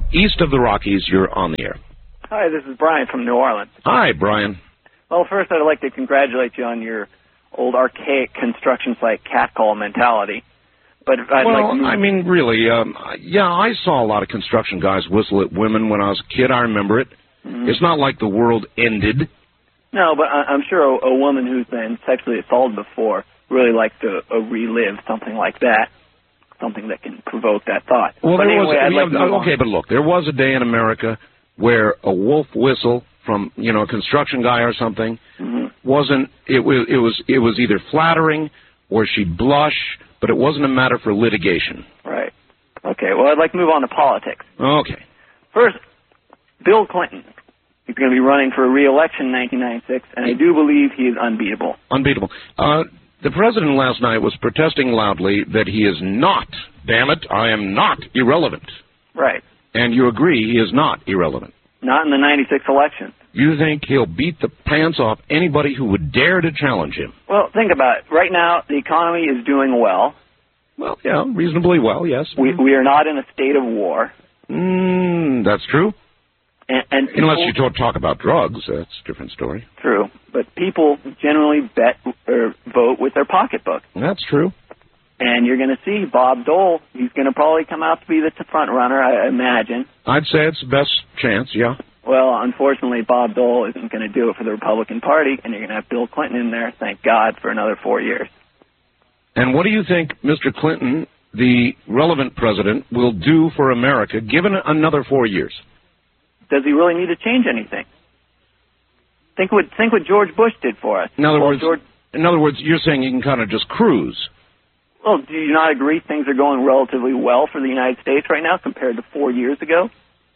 east of the Rockies. You're on the air. Hi, this is Brian from New Orleans. Hi, Brian. Well, first I'd like to congratulate you on your old archaic construction site catcall mentality. But I mean, really, yeah, I saw a lot of construction guys whistle at women when I was a kid. I remember it. Mm-hmm. It's not like the world ended. No, but I'm sure a woman who's been sexually assaulted before really likes to relive something like that, something that can provoke that thought. Well, but but look, there was a day in America where a wolf whistle from, a construction guy or something wasn't. It was either flattering or she'd blush, but it wasn't a matter for litigation. Right. Okay. Well, I'd like to move on to politics. Okay. First, Bill Clinton. He's going to be running for re-election in 1996, and I do believe he is unbeatable. Unbeatable. The president last night was protesting loudly that he is not, damn it, I am not irrelevant. Right. And you agree he is not irrelevant. Not in the 96 election. You think he'll beat the pants off anybody who would dare to challenge him? Well, think about it. Right now, the economy is doing well. Well, yeah, reasonably well, yes. We are not in a state of war. That's true. And people, unless you talk about drugs, that's a different story. True, but people generally bet or vote with their pocketbook. That's true. And you're going to see Bob Dole. He's going to probably come out to be the front runner, I imagine. I'd say it's the best chance, yeah. Well, unfortunately, Bob Dole isn't going to do it for the Republican Party, and you're going to have Bill Clinton in there, thank God, for another 4 years. And what do you think Mr. Clinton, the relevant president, will do for America given another 4 years? Does he really need to change anything? Think what George Bush did for us. In other words, you're saying you can kind of just cruise. Well, do you not agree things are going relatively well for the United States right now compared to 4 years ago?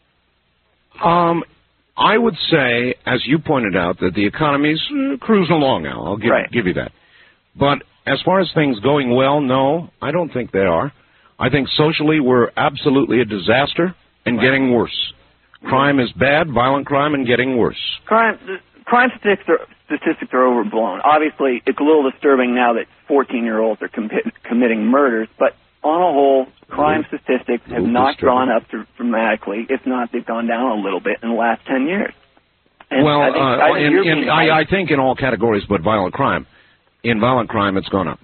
I would say, as you pointed out, that the economy's cruising along now. I'll give you that. But as far as things going well, no, I don't think they are. I think socially we're absolutely a disaster and getting worse. Crime is bad, violent crime, and getting worse. Crime statistics are overblown. Obviously, it's a little disturbing now that 14-year-olds are committing murders, but on a whole, crime statistics have not gone up dramatically. If not, they've gone down a little bit in the last 10 years. And I think in all categories but violent crime. In violent crime, it's gone up.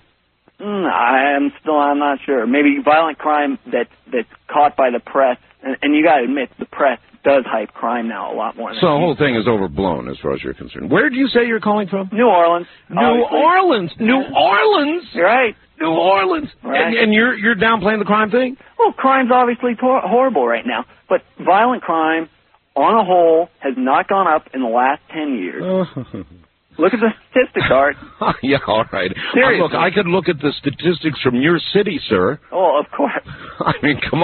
I'm not sure. Maybe violent crime that's caught by the press, and you got to admit, the press does hype crime now a lot more. So the whole thing is overblown as far as you're concerned. Where did you say you're calling from? New Orleans. New Orleans. You're right. New Orleans. Right. And you're downplaying the crime thing? Well, crime's obviously horrible right now, but violent crime, on a whole, has not gone up in the last 10 years. Look at the statistics, Art. Yeah, all right. Seriously. Look, I could look at the statistics from your city, sir. Oh, of course. I mean, come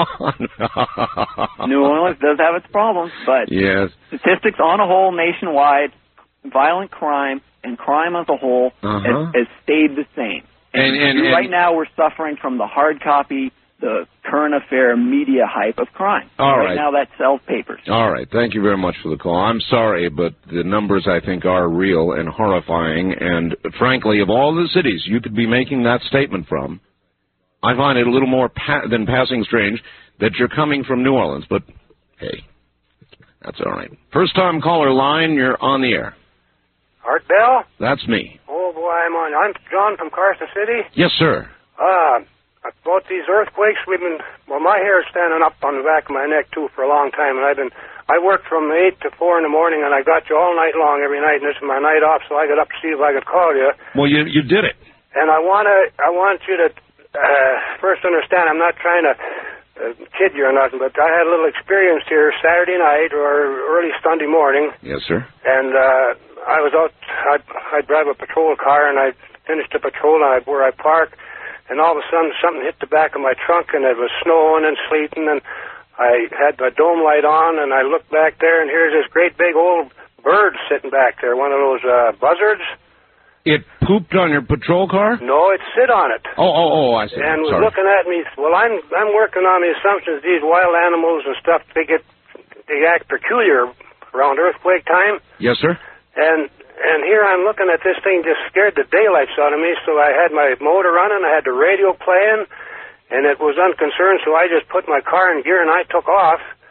on. New Orleans does have its problems, but yes. Statistics on a whole nationwide, violent crime and crime as a whole has stayed the same. And right now we're suffering from the hard copy, the current affair media hype of crime. Right now that sells papers. All right. Thank you very much for the call. I'm sorry, but the numbers, I think, are real and horrifying. And frankly, of all the cities you could be making that statement from, I find it a little more than passing strange that you're coming from New Orleans. But, hey, that's all right. First-time caller line, you're on the air. Art Bell? That's me. Oh, boy, I'm John from Carson City. Yes, sir. About these earthquakes, my hair's standing up on the back of my neck, too, for a long time, and I worked from 8 to 4 in the morning, and I got you all night long every night, and this is my night off, so I got up to see if I could call you. Well, you did it. And I want you to first understand, I'm not trying to kid you or nothing, but I had a little experience here Saturday night or early Sunday morning. Yes, sir. And I was out, I'd drive a patrol car, and I finished the patrol where I parked, and all of a sudden something hit the back of my trunk, and it was snowing and sleeting, and I had my dome light on, and I looked back there, and here's this great big old bird sitting back there, one of those buzzards. It pooped on your patrol car? No, it sit on it. Oh, I see. And was looking at me. Well, I'm working on the assumptions these wild animals and stuff, they act peculiar around earthquake time. Yes, sir. And here I'm looking at this thing, just scared the daylights out of me, so I had my motor running, I had the radio playing, and it was unconcerned, so I just put my car in gear and I took off.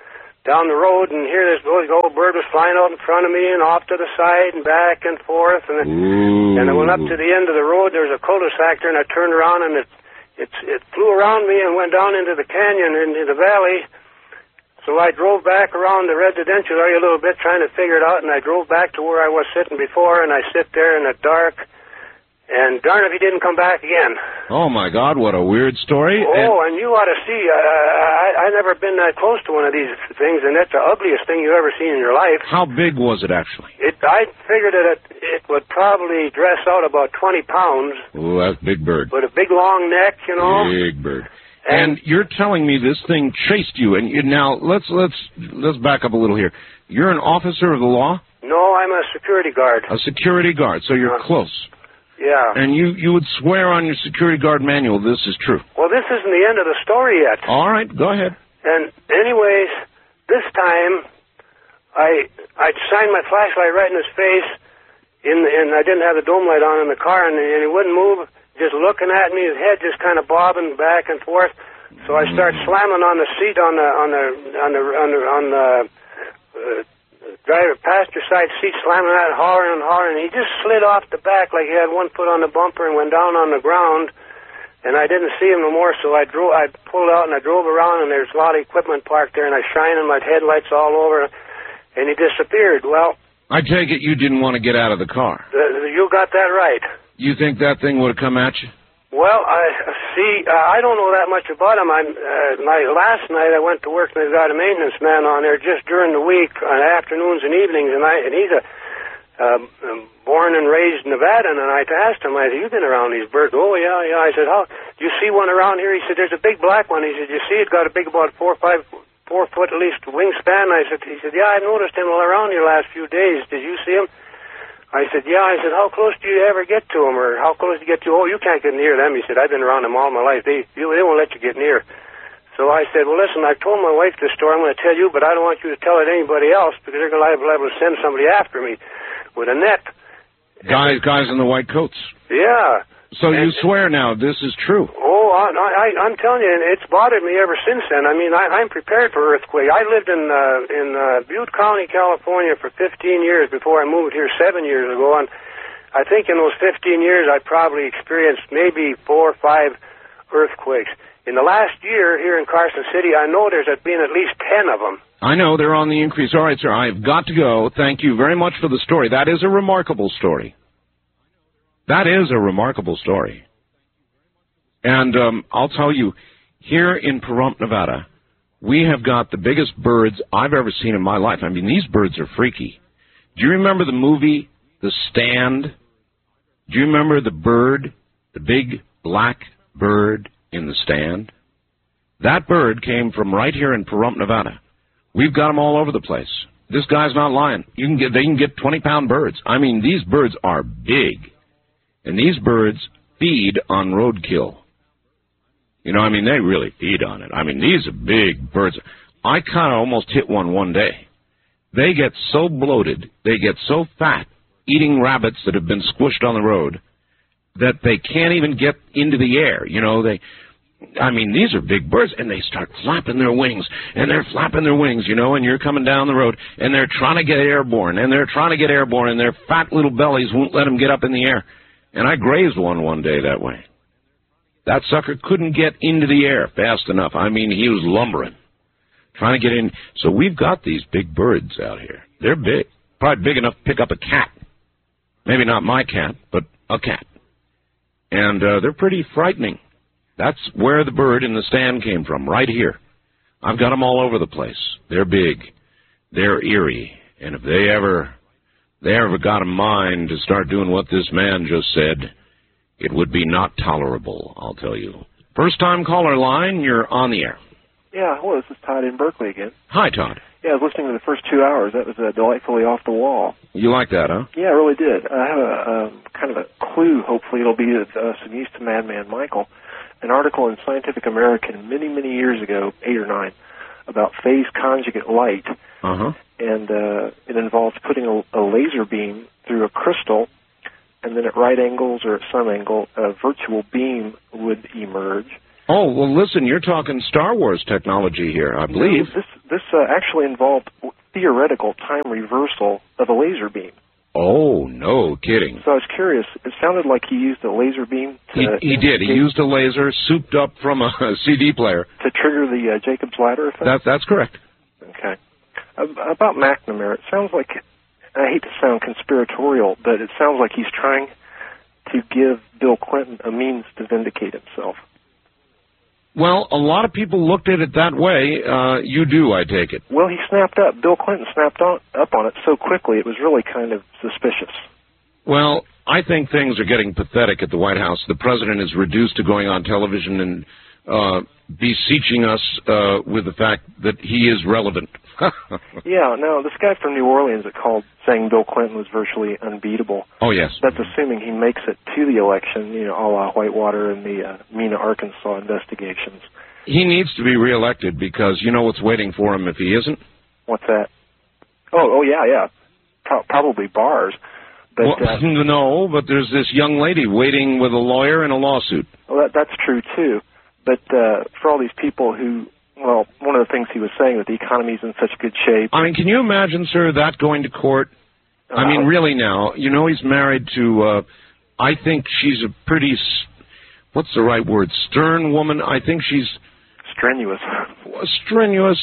down the road, and here this old bird was flying out in front of me and off to the side and back and forth. And I went up to the end of the road. There was a cul-de-sac there, and I turned around, and it flew around me and went down into the canyon, into the valley. So I drove back around the residential area a little bit, trying to figure it out, and I drove back to where I was sitting before, and I sit there in the dark, and darn if he didn't come back again. Oh, my God, what a weird story. And you ought to see, I never been that close to one of these things, and that's the ugliest thing you've ever seen in your life. How big was it, actually? I figured that it would probably dress out about 20 pounds. Oh, that's a big bird. With a big, long neck, you know. Big bird. And you're telling me this thing chased you, and now let's back up a little here. You're an officer of the law? No, I'm a security guard. A security guard, so you're close. Yeah. And you would swear on your security guard manual this is true. Well, this isn't the end of the story yet. All right, go ahead. And anyways, this time I shined my flashlight right in his face, and I didn't have the dome light on in the car, and he wouldn't move, just looking at me, his head just kind of bobbing back and forth. So I start slamming on the seat on the driver passenger side seat, slamming that, hollering and hollering. He just slid off the back like he had one foot on the bumper and went down on the ground. And I didn't see him no more, so I pulled out and I drove around, and there's a lot of equipment parked there, and I shined my headlights all over, and he disappeared. Well, I take it you didn't want to get out of the car. You got that right. You think that thing would have come at you? Well, I don't know that much about him. Last night I went to work, and they've got a maintenance man on there just during the week, on afternoons and evenings, and he's a born and raised Nevadan, and I asked him, I said, "You've been around these birds?" "Oh, yeah. I said, "How? Do you see one around here?" He said, "There's a big black one." He said, "You see it got a big, about 4 foot at least wingspan?" He said, "Yeah, I've noticed him all around here last few days. Did you see him?" I said, "Yeah." I said, "How close do you ever get to them, or how close do you get to?" "Oh, you can't get near them." He said, "I've been around them all my life. They won't let you get near." So I said, "Well, listen, I've told my wife this story. I'm going to tell you, but I don't want you to tell it to anybody else, because they're going to be able to send somebody after me with a net." Guys in the white coats. Yeah. So you swear now this is true? Oh, I'm telling you, it's bothered me ever since then. I mean, I'm prepared for earthquake. I lived in Butte County, California for 15 years before I moved here 7 years ago, and I think in those 15 years I probably experienced maybe 4 or 5 earthquakes. In the last year here in Carson City, I know there's been at least 10 of them. I know, they're on the increase. All right, sir, I've got to go. Thank you very much for the story. That is a remarkable story. That is a remarkable story. And I'll tell you, here in Pahrump, Nevada, we have got the biggest birds I've ever seen in my life. I mean, these birds are freaky. Do you remember the movie The Stand? Do you remember the bird, the big black bird in The Stand? That bird came from right here in Pahrump, Nevada. We've got them all over the place. This guy's not lying. They can get 20-pound birds. I mean, these birds are big. And these birds feed on roadkill. You know, I mean, they really feed on it. I mean, these are big birds. I kind of almost hit one day. They get so bloated, they get so fat, eating rabbits that have been squished on the road, that they can't even get into the air. You know, I mean, these are big birds, and they start flapping their wings, and they're flapping their wings, you know, and you're coming down the road, and they're trying to get airborne, and their fat little bellies won't let them get up in the air. And I grazed one day that way. That sucker couldn't get into the air fast enough. I mean, he was lumbering, trying to get in. So we've got these big birds out here. They're big, probably big enough to pick up a cat. Maybe not my cat, but a cat. And they're pretty frightening. That's where the bird in The Stand came from, right here. I've got them all over the place. They're big. They're eerie. And if they ever got a mind to start doing what this man just said, it would be not tolerable, I'll tell you. First-time caller line, you're on the air. Yeah, hello, this is Todd in Berkeley again. Hi, Todd. Yeah, I was listening to the first 2 hours. That was delightfully off the wall. You like that, huh? Yeah, I really did. I have a kind of a clue, hopefully it'll be some use to Madman Michael. An article in Scientific American many, many years ago, 8 or 9, about phase conjugate light. Uh-huh. And it involves putting a laser beam through a crystal, and then at right angles or at some angle, a virtual beam would emerge. Oh, well, listen, you're talking Star Wars technology here, I believe. No, this actually involved theoretical time reversal of a laser beam. Oh, no kidding. So I was curious. It sounded like he used a laser beam. He did. He used a laser souped up from a CD player. To trigger the Jacob's Ladder effect? That's correct. Okay. About McNamara, it sounds like, I hate to sound conspiratorial, but it sounds like he's trying to give Bill Clinton a means to vindicate himself. Well, a lot of people looked at it that way. You do, I take it. Well, he snapped up. Bill Clinton snapped up on it so quickly, it was really kind of suspicious. Well, I think things are getting pathetic at the White House. The president is reduced to going on television and beseeching us with the fact that he is relevant. Yeah, no, this guy from New Orleans that called saying Bill Clinton was virtually unbeatable. Oh, yes. That's assuming he makes it to the election, you know, a la Whitewater and the Mena, Arkansas investigations. He needs to be reelected because you know what's waiting for him if he isn't? What's that? Oh, yeah. Probably bars. But, well, no, but there's this young lady waiting with a lawyer and a lawsuit. Well, that's true, too. But for all these people who, well, one of the things he was saying that the economy's in such good shape. I mean, can you imagine, sir, that going to court? I mean, really now, you know he's married to, I think she's a pretty, what's the right word, stern woman. I think she's... Strenuous. Strenuous,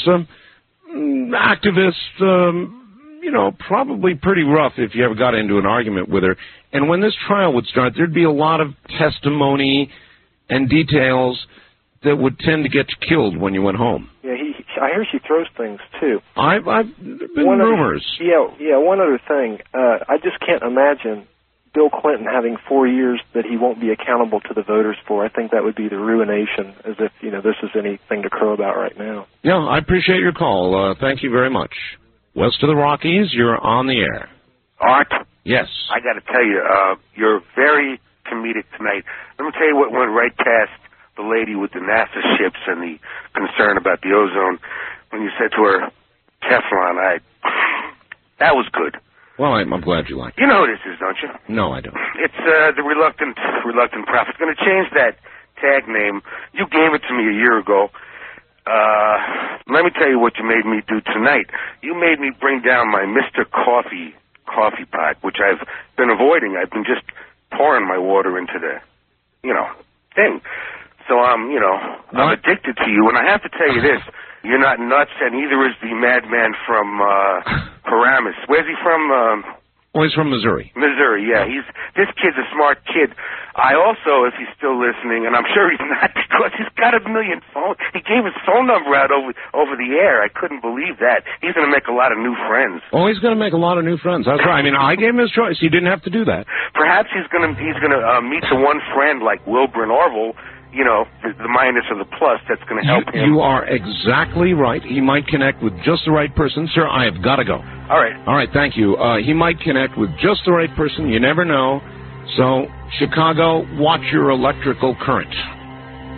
activist, you know, probably pretty rough if you ever got into an argument with her. And when this trial would start, there'd be a lot of testimony and details that would tend to get you killed when you went home. Yeah, I hear she throws things, too. I've been rumors. Yeah, one other thing. I just can't imagine Bill Clinton having 4 years that he won't be accountable to the voters for. I think that would be the ruination, as if, you know, this is anything to crow about right now. Yeah, I appreciate your call. Thank you very much. West of the Rockies, you're on the air. Art? Yes. I got to tell you, you're very comedic tonight. Let me tell you what went right past the lady with the NASA ships and the concern about the ozone when you said to her, Teflon. That was good. Well, I'm glad you like it. You know who this is, don't you? No, I don't. It's the Reluctant Prophet. Going to change that tag name. You gave it to me a year ago. Let me tell you what you made me do tonight. You made me bring down my Mr. Coffee pot, which I've been avoiding. I've been just pouring my water into the, thing. So I'm addicted to you. And I have to tell you this. You're not nuts, and neither is the madman from Paramus. Where's he from? Well, he's from Missouri. Missouri, yeah. This kid's a smart kid. I also, if he's still listening, and I'm sure he's not because he's got a million phones. He gave his phone number out over the air. I couldn't believe that. He's going to make a lot of new friends. Oh, he's going to make a lot of new friends. That's right. I mean, I gave him his choice. He didn't have to do that. Perhaps he's going to meet the one friend like Wilbur and Orville. You know, the minus or the plus that's going to help him. You are exactly right. He might connect with just the right person. Sir, I have got to go. All right. All right, thank you. He might connect with just the right person. You never know. So, Chicago, watch your electrical current.